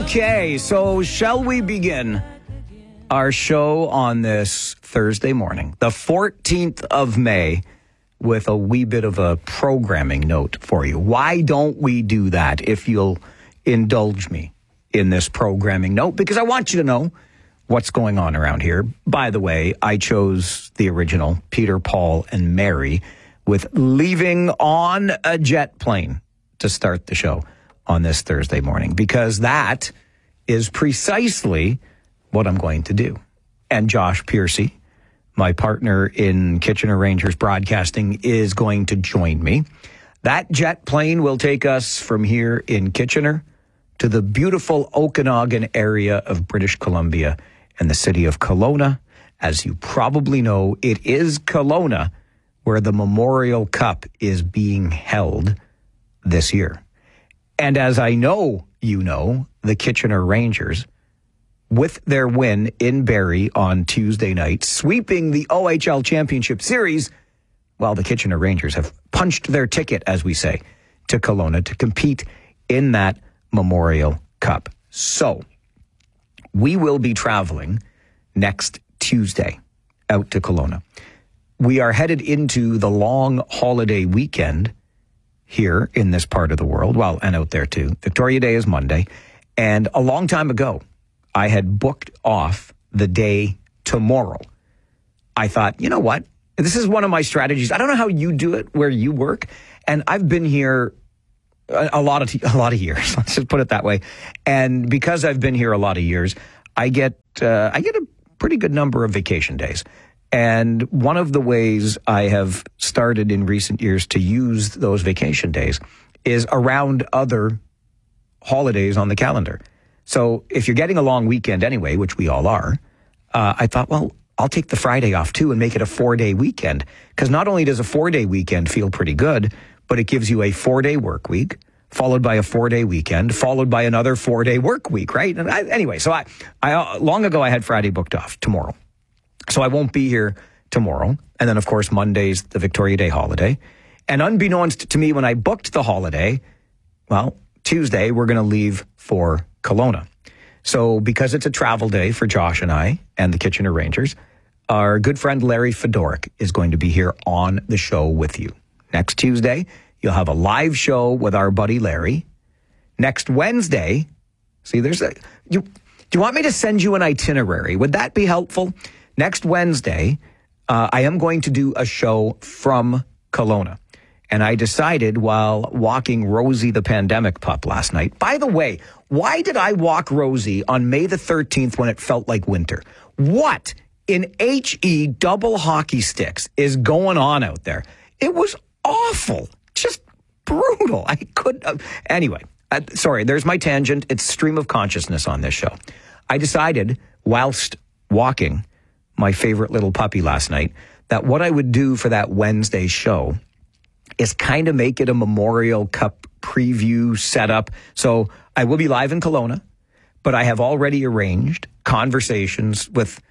Okay, so shall we begin our show on this Thursday morning, the 14th of May, with a wee bit of a programming note for you. Why don't we do that, if you'll indulge me in this programming note? Because I want you to know what's going on around here. By the way, I chose the original Peter, Paul, and Mary with Leaving on a Jet Plane to start the show on this Thursday morning, because that is precisely what I'm going to do. And Josh Piercy, my partner in Kitchener Rangers broadcasting, is going to join me. That jet plane will take us from here in Kitchener to the beautiful Okanagan area of British Columbia and the city of Kelowna. As you probably know, it is Kelowna where the Memorial Cup is being held this year. And as I know you know, the Kitchener Rangers, with their win in Barrie on Tuesday night, sweeping the OHL Championship Series, well, the Kitchener Rangers have punched their ticket, as we say, to Kelowna to compete in that Memorial Cup. So, we will be traveling next Tuesday out to Kelowna. We are headed into the long holiday weekend here in this part of the world, well, and out there too. Victoria Day is Monday, and a long time ago, I had booked off the day tomorrow. I thought, you know what? This is one of my strategies. I don't know how you do it where you work, and I've been here a lot of years. Let's just put it that way. And because I've been here a lot of years, I get a pretty good number of vacation days. And one of the ways I have started in recent years to use those vacation days is around other holidays on the calendar. So if you're getting a long weekend anyway, which we all are, I thought, well, I'll take the Friday off too and make it a 4-day weekend. Because not only does a 4-day weekend feel pretty good, but it gives you a 4-day work week, followed by a 4-day weekend, followed by another 4-day work week, right? And anyway, so I long ago I had Friday booked off tomorrow. So I won't be here tomorrow. And then, of course, Monday's the Victoria Day holiday. And unbeknownst to me when I booked the holiday, well, Tuesday we're going to leave for Kelowna. So because it's a travel day for Josh and I and the Kitchener Rangers, our good friend Larry Fedoruk is going to be here on the show with you. Next Tuesday, you'll have a live show with our buddy Larry. Next Wednesday, see, do you want me to send you an itinerary? Would that be helpful? Next Wednesday, I am going to do a show from Kelowna. And I decided while walking Rosie the pandemic pup last night, by the way, why did I walk Rosie on May the 13th when it felt like winter? What in HE double hockey sticks is going on out there? It was awful, just brutal. I couldn't. Anyway, sorry, there's my tangent. It's stream of consciousness on this show. I decided whilst walking my favorite little puppy last night that what I would do for that Wednesday show is kind of make it a Memorial Cup preview setup. So I will be live in Kelowna, but I have already arranged conversations with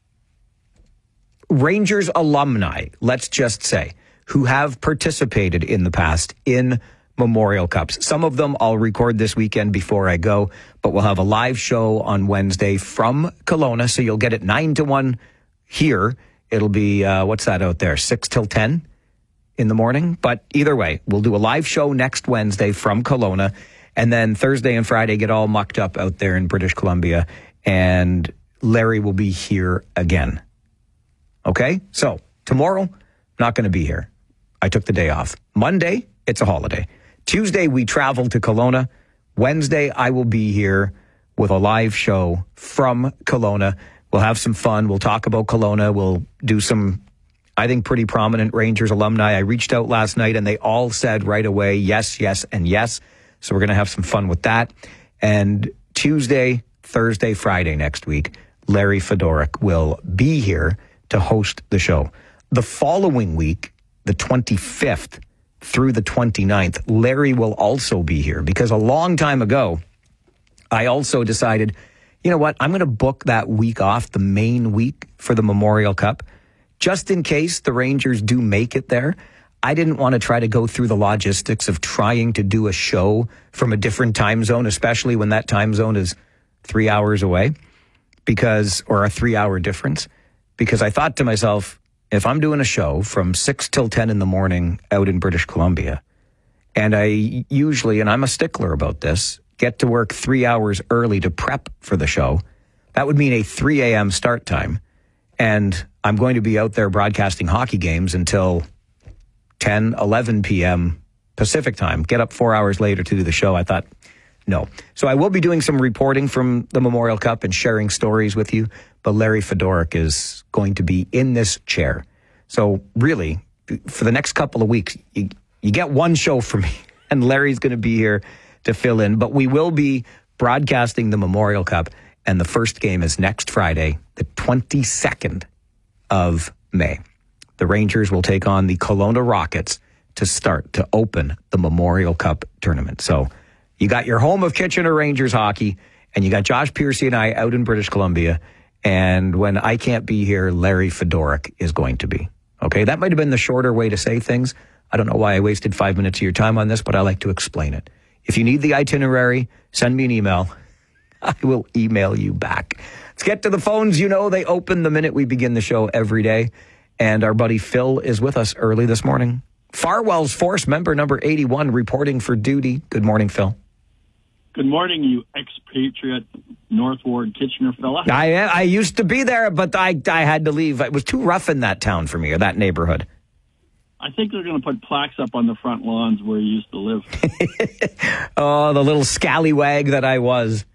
Rangers alumni, let's just say, who have participated in the past in Memorial Cups. Some of them I'll record this weekend before I go, but we'll have a live show on Wednesday from Kelowna, so you'll get it 9 to 1 here. It'll be, what's that out there, 6 till 10 in the morning? But either way, we'll do a live show next Wednesday from Kelowna, and then Thursday and Friday get all mucked up out there in British Columbia, and Larry will be here again. Okay? So, tomorrow, not going to be here. I took the day off. Monday, it's a holiday. Tuesday, we travel to Kelowna. Wednesday, I will be here with a live show from Kelowna. We'll have some fun. We'll talk about Kelowna. We'll do some, I think, pretty prominent Rangers alumni. I reached out last night and they all said right away, yes, yes, and yes. So we're going to have some fun with that. And Tuesday, Thursday, Friday next week, Larry Fedoruk will be here to host the show. The following week, the 25th through the 29th, Larry will also be here because a long time ago, I also decided, you know what, I'm going to book that week off, the main week for the Memorial Cup, just in case the Rangers do make it there. I didn't want to try to go through the logistics of trying to do a show from a different time zone, especially when that time zone is 3 hours away or a 3-hour difference, because I thought to myself, if I'm doing a show from 6 till 10 in the morning out in British Columbia, and I usually, and I'm a stickler about this, get to work 3 hours early to prep for the show, that would mean a 3 a.m. start time. And I'm going to be out there broadcasting hockey games until 10, 11 p.m. Pacific time. Get up 4 hours later to do the show. I thought, no. So I will be doing some reporting from the Memorial Cup and sharing stories with you. But Larry Fedoruk is going to be in this chair. So really, for the next couple of weeks, you get one show from me. And Larry's going to be here to fill in. But we will be broadcasting the Memorial Cup. And the first game is next Friday, the 22nd of May. The Rangers will take on the Kelowna Rockets to open the Memorial Cup tournament. So you got your home of Kitchener Rangers hockey, and you got Josh Piercy and I out in British Columbia. And when I can't be here, Larry Fedoruk is going to be. Okay, that might have been the shorter way to say things. I don't know why I wasted 5 minutes of your time on this, but I like to explain it. If you need the itinerary, send me an email. I will email you back. Let's get to the phones. You know, they open the minute we begin the show every day. And our buddy Phil is with us early this morning. Farwell's Force member number 81 reporting for duty. Good morning, Phil. Good morning, you expatriate North Ward Kitchener fella. I used to be there, but I had to leave. It was too rough in that town for me, or that neighborhood. I think they're going to put plaques up on the front lawns where you used to live. Oh, the little scallywag that I was.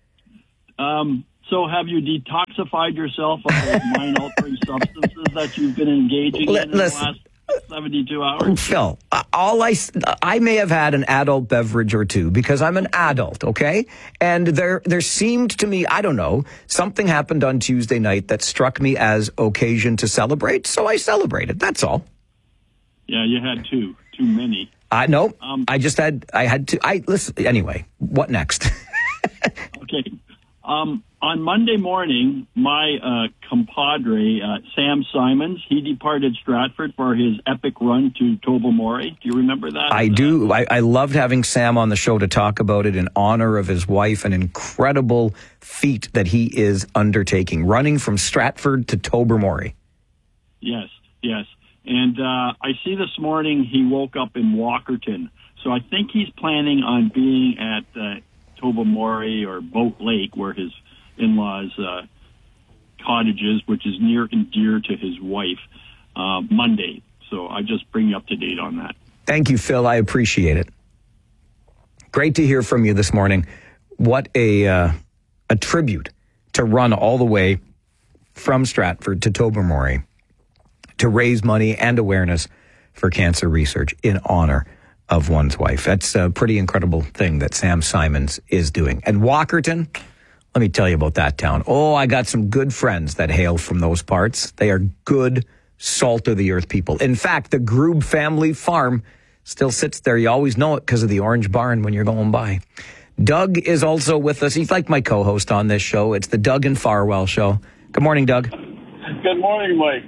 So have you detoxified yourself of those mind-altering substances that you've been engaging in the last 72 hours? Phil, I may have had an adult beverage or two because I'm an adult, okay? And there seemed to me, I don't know, something happened on Tuesday night that struck me as occasion to celebrate, so I celebrated. That's all. Yeah, you had too many. No, I had to. Listen, anyway, what next? Okay. On Monday morning, my compadre, Sam Simons, he departed Stratford for his epic run to Tobermory. Do you remember that? I do. I loved having Sam on the show to talk about it in honor of his wife, an incredible feat that he is undertaking, running from Stratford to Tobermory. Yes. And I see this morning he woke up in Walkerton. So I think he's planning on being at Tobermory or Boat Lake, where his in-laws' cottage is, which is near and dear to his wife, Monday. So I just bring you up to date on that. Thank you, Phil. I appreciate it. Great to hear from you this morning. What a tribute to run all the way from Stratford to Tobermory to raise money and awareness for cancer research in honor of one's wife. That's a pretty incredible thing that Sam Simons is doing. And Walkerton, let me tell you about that town. Oh, I got some good friends that hail from those parts. They are good, salt-of-the-earth people. In fact, the Grube family farm still sits there. You always know it because of the orange barn when you're going by. Doug is also with us. He's like my co-host on this show. It's the Doug and Farwell Show. Good morning, Doug. Good morning, Mike.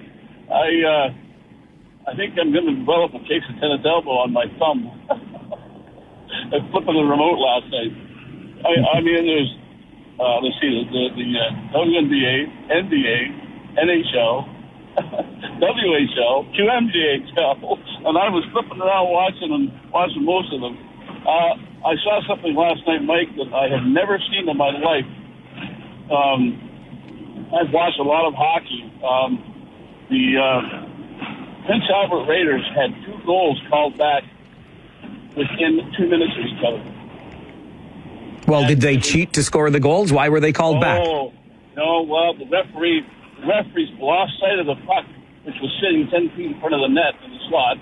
I think I'm going to develop a case of tennis elbow on my thumb. I was flipping the remote last night. I mean, there's, let's see, the WNBA, NBA, NHL, WHL, QMJHL, and I was flipping around watching most of them. I saw something last night, Mike, that I have never seen in my life. I've watched a lot of hockey. The Prince Albert Raiders had 2 goals called back within 2 minutes of each other. Well, did they cheat to score the goals? Why were they called back? Oh, no. Well, the referees lost sight of the puck, which was sitting 10 feet in front of the net in the slot.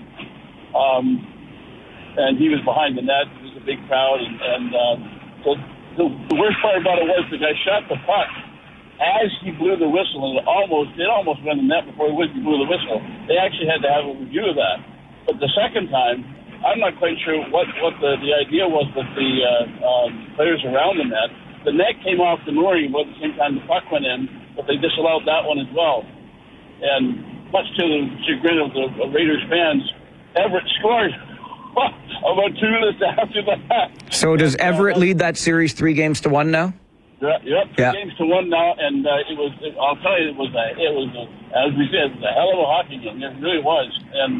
And he was behind the net. It was a big crowd. And the worst part about it was the guy shot the puck as he blew the whistle, and it almost went in the net before he blew the whistle. They actually had to have a review of that. But the second time, I'm not quite sure what the idea was with the players around the net. The net came off the mooring about the same time the puck went in, but they disallowed that one as well. And much to the chagrin of the Raiders fans, Everett scored about 2 minutes after that. So does Everett lead that series 3-1 now? Yep, 2 games to 1 now, and I'll tell you, it was as we said, it was a hell of a hockey game. It really was, and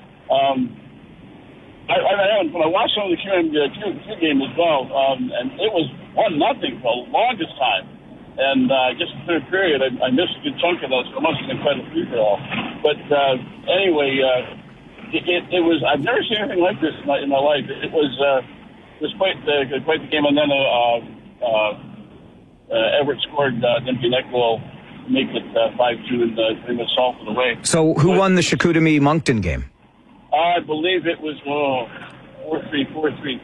I watched some of the Q game as well, and it was 1-0 for the longest time. And I guess the third period, I missed a good chunk of that, so it must have been quite a free-for-all. But anyway, it was. I've never seen anything like this in my life. It was quite the game, and then Everett scored an empty net goal to make it 5-2 and pretty much salted away. So who won the Chicoutimi-Moncton game? I believe it was 4-3.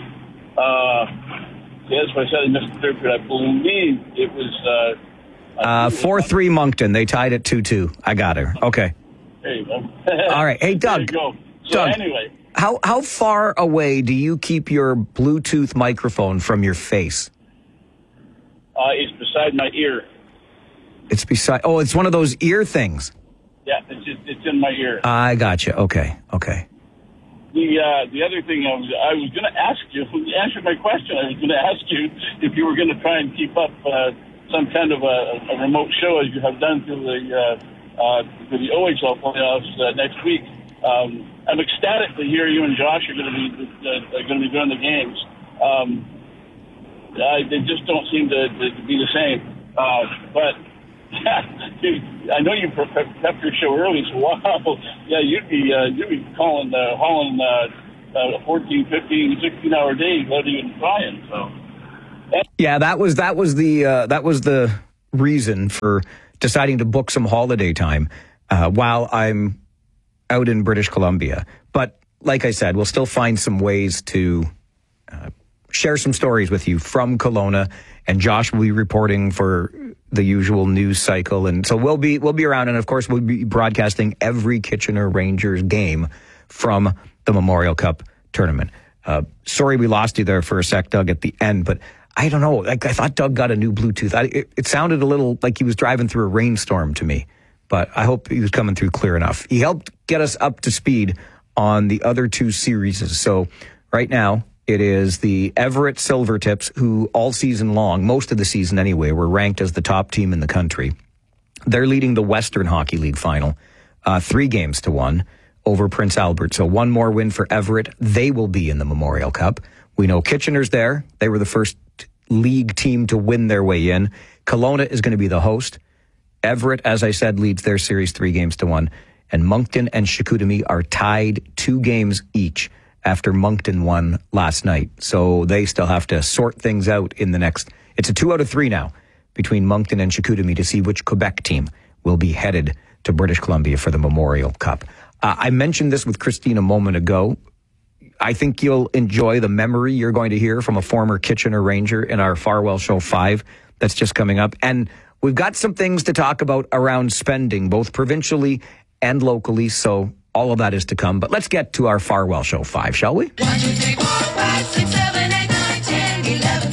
Yes, I said I missed the third period. I believe it was 4-3 Moncton. They tied at 2-2. I got her. Okay. There you go. All right. Hey, Doug. There you go. So Doug, anyway, how far away do you keep your Bluetooth microphone from your face? it's beside my ear. It's beside. Oh, it's one of those ear things. Yeah, it's in my ear. I gotcha. Okay. The other thing I was going to ask you, you answered my question. I was going to ask you if you were going to try and keep up some kind of a remote show as you have done through the OHL playoffs next week. I'm ecstatic to hear you and Josh are going to be doing the games. They just don't seem to be the same. But I know you prepped your show early, so wow, yeah, you'd be hauling 14, 15, 16-hour days without even trying. So yeah, that was the reason for deciding to book some holiday time while I'm out in British Columbia. But like I said, we'll still find some ways to share some stories with you from Kelowna, and Josh will be reporting for the usual news cycle, and so we'll be around, and of course we'll be broadcasting every Kitchener Rangers game from the Memorial Cup tournament. Sorry we lost you there for a sec, Doug, at the end, but I don't know. Like, I thought Doug got a new Bluetooth. It sounded a little like he was driving through a rainstorm to me, but I hope he was coming through clear enough. He helped get us up to speed on the other two series. So right now, it is the Everett Silvertips, who all season long, most of the season anyway, were ranked as the top team in the country. They're leading the Western Hockey League final 3-1 over Prince Albert. So one more win for Everett. They will be in the Memorial Cup. We know Kitchener's there. They were the first league team to win their way in. Kelowna is going to be the host. Everett, as I said, leads their series 3-1. And Moncton and Chicoutimi are tied 2 games each after Moncton won last night. So they still have to sort things out in the next... It's a 2 out of 3 now between Moncton and Chicoutimi to see which Quebec team will be headed to British Columbia for the Memorial Cup. I mentioned this with Christine a moment ago. I think you'll enjoy the memory you're going to hear from a former Kitchener Ranger in our Farwell Show 5 that's just coming up. And we've got some things to talk about around spending, both provincially and locally, so all of that is to come. But let's get to our Farwell Show 5, shall we? 1, 2, 3, 4, 5, 6, 7, 8, 9, 10, 11,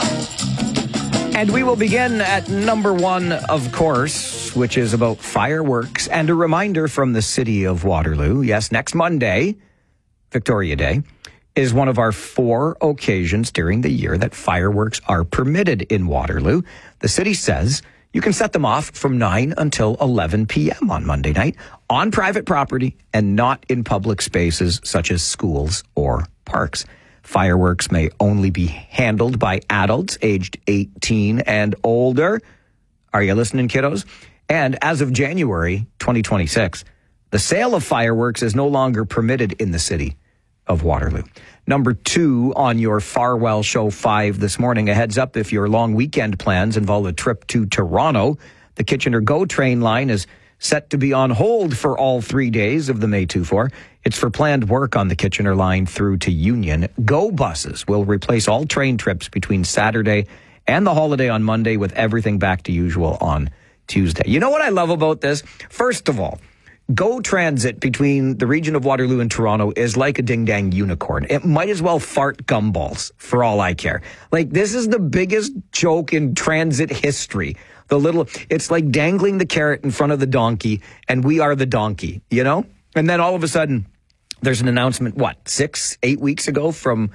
12. And we will begin at number 1, of course, which is about fireworks. And a reminder from the city of Waterloo. Yes, next Monday, Victoria Day, is one of our 4 occasions during the year that fireworks are permitted in Waterloo. The city says you can set them off from 9 until 11 p.m. on Monday night on private property and not in public spaces such as schools or parks. Fireworks may only be handled by adults aged 18 and older. Are you listening, kiddos? And as of January 2026, the sale of fireworks is no longer permitted in the city of Waterloo. Number 2 on your Farwell Show 5 this morning, a heads up if your long weekend plans involve a trip to Toronto. The Kitchener GO train line is set to be on hold for all 3 days of the May 2-4. It's for planned work on the Kitchener line through to Union. GO buses will replace all train trips between Saturday and the holiday on Monday, with everything back to usual on Tuesday. You know what I love about this? First of all, GO Transit between the region of Waterloo and Toronto is like a ding-dang unicorn. It might as well fart gumballs for all I care. Like, this is the biggest joke in transit history. It's like dangling the carrot in front of the donkey, and we are the donkey, you know? And then all of a sudden, there's an announcement, 6-8 weeks ago from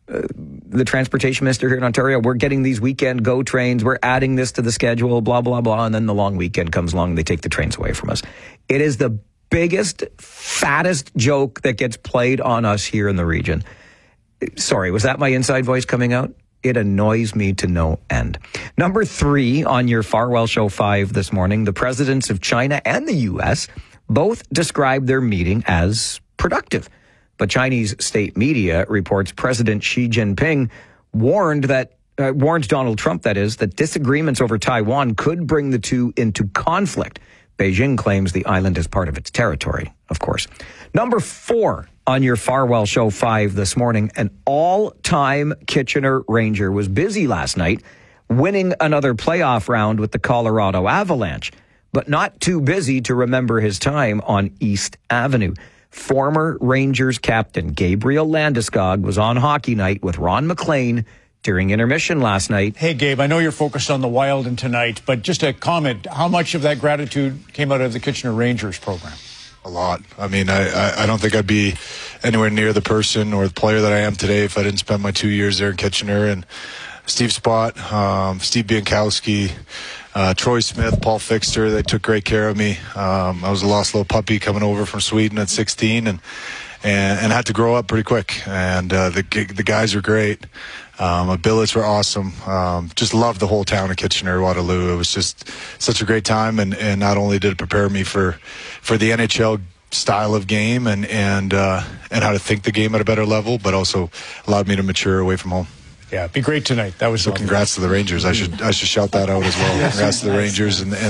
the transportation minister here in Ontario, we're getting these weekend GO trains, we're adding this to the schedule, blah, blah, blah, and then the long weekend comes along and they take the trains away from us. It is the biggest, fattest joke that gets played on us here in the region. Sorry, was that my inside voice coming out? It annoys me to no end. Number 3 on your Farwell Show 5 this morning, the presidents of China and the U.S. both described their meeting as productive. But Chinese state media reports President Xi Jinping warned Donald Trump, that disagreements over Taiwan could bring the two into conflict. Beijing claims the island is part of its territory, of course. Number 4 on your Farwell Show 5 this morning, an all-time Kitchener Ranger was busy last night winning another playoff round with the Colorado Avalanche, but not too busy to remember his time on East Avenue. Former Rangers captain Gabriel Landeskog was on Hockey Night with Ron McLean during intermission last night. Hey, Gabe, I know you're focused on the Wild and tonight, but just a comment, how much of that gratitude came out of the Kitchener Rangers program? A lot. I mean, I don't think I'd be anywhere near the person or the player that I am today if I didn't spend my 2 years there in Kitchener. And Steve Spott, Steve Biankowski, Troy Smith, Paul Fixter, they took great care of me. I was a lost little puppy coming over from Sweden at 16 and had to grow up pretty quick. And the guys were great. My billets were awesome. Just loved the whole town of Kitchener, Waterloo. It was just such a great time, and not only did it prepare me for the NHL style of game and how to think the game at a better level, but also allowed me to mature away from home. Yeah, it'd be great tonight. That was so. Congrats to the Rangers. I should shout that out as well. Congrats to the Rangers and